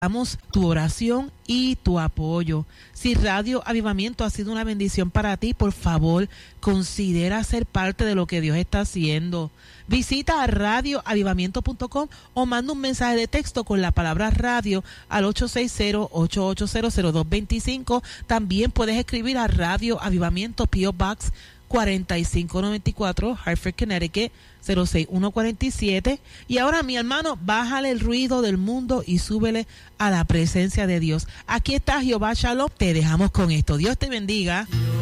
Necesitamos tu oración y tu apoyo. Si Radio Avivamiento ha sido una bendición para ti, por favor, considera ser parte de lo que Dios está haciendo. Visita a radioavivamiento.com o manda un mensaje de texto con la palabra radio al 860-880-0225. También puedes escribir a Radio Avivamiento, P.O. Box 4594, Hartford, Connecticut 06147. Y ahora, mi hermano, bájale el ruido del mundo y súbele a la presencia de Dios. Aquí está Jehová Shalom. Te dejamos con esto. Dios te bendiga.